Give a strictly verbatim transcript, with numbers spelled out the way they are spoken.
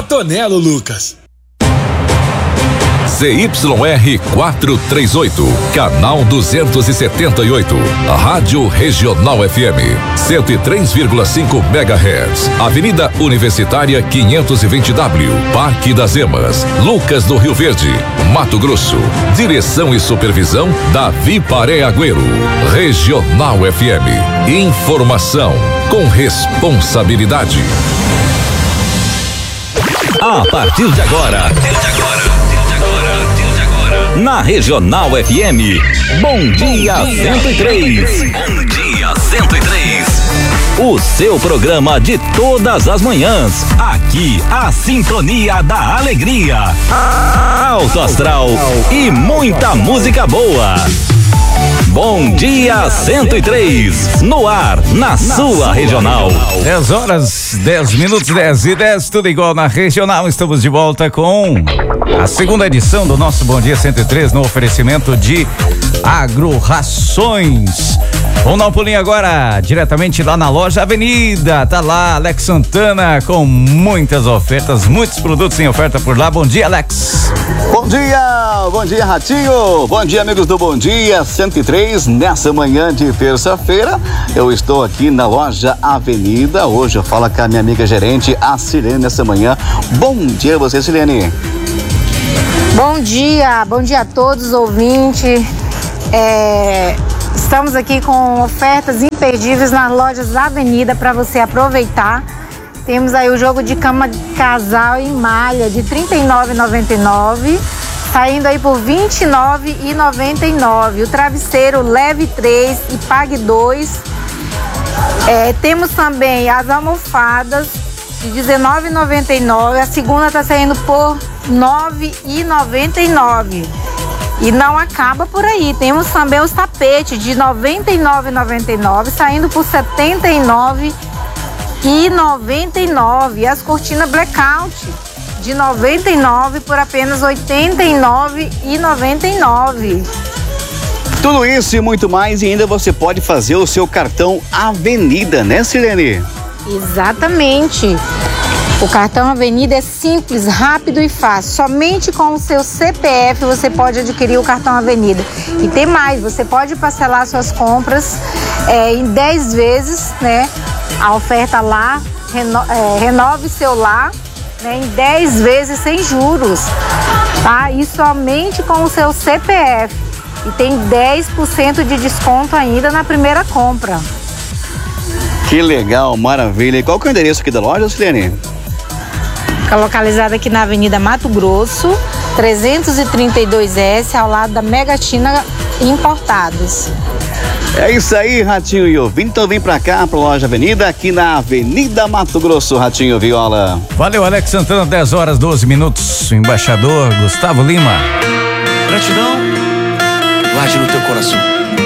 Tonelo, Lucas. Z Y R quatrocentos e trinta e oito, canal duzentos e setenta e oito, Rádio Regional F M, cento e três vírgula cinco megahertz, Avenida Universitária quinhentos e vinte W, Parque das Emas, Lucas do Rio Verde, Mato Grosso. Direção e supervisão Davi Paré Agüero. Regional F M, informação com responsabilidade. A partir de agora, na Regional F M, Bom Dia cento e três. Bom Dia cento e três. O seu programa de todas as manhãs. Aqui, a sintonia da alegria, alto astral e muita música boa. Bom Dia cento e três, no ar, na, na sua, sua regional. dez horas, dez minutos, dez e dez, tudo igual na regional. Estamos de volta com a segunda edição do nosso Bom Dia cento e três no oferecimento de Agro Rações. Vamos dar um pulinho agora diretamente lá na loja Avenida. Tá lá Alex Santana com muitas ofertas, muitos produtos em oferta por lá. Bom dia, Alex. Bom dia, bom dia, Ratinho. Bom dia, amigos do Bom Dia cento e três. Nessa manhã de terça-feira, eu estou aqui na loja Avenida. Hoje eu falo com a minha amiga gerente, a Silene, nessa manhã. Bom dia a você, Silene. Bom dia, bom dia a todos os ouvintes. É, estamos aqui com ofertas imperdíveis nas lojas Avenida para você aproveitar. Temos aí o jogo de cama de casal em malha de trinta e nove reais e noventa e nove centavos, saindo aí por vinte e nove reais e noventa e nove centavos. O travesseiro leve três e pague dois. É, temos também as almofadas de dezenove reais e noventa e nove centavos. A segunda está saindo por nove reais e noventa e nove centavos. E não acaba por aí. Temos também os tapetes de noventa e nove reais e noventa e nove centavos, saindo por setenta e nove reais e noventa e nove centavos. E as cortinas blackout de noventa e nove reais por apenas oitenta e nove reais e noventa e nove centavos. Tudo isso e muito mais, e ainda você pode fazer o seu cartão Avenida, né, Silene? Exatamente. O cartão Avenida é simples, rápido e fácil. Somente com o seu C P F você pode adquirir o cartão Avenida. E tem mais, você pode parcelar suas compras é, em dez vezes, né? A oferta lá, reno, é, renove seu lar, né, em dez vezes sem juros, tá? E somente com o seu C P F. E tem dez por cento de desconto ainda na primeira compra. Que legal, maravilha. E qual que é o endereço aqui da loja, Silene? Fica localizada aqui na Avenida Mato Grosso, trezentos e trinta e dois S, ao lado da Mega China Importados. É isso aí, Ratinho e ouvinte. Então vem pra cá, pra loja Avenida, aqui na Avenida Mato Grosso, Ratinho Viola. Valeu, Alex Santana, dez horas, doze minutos. Embaixador Gustavo Lima. Gratidão, guarde no teu coração.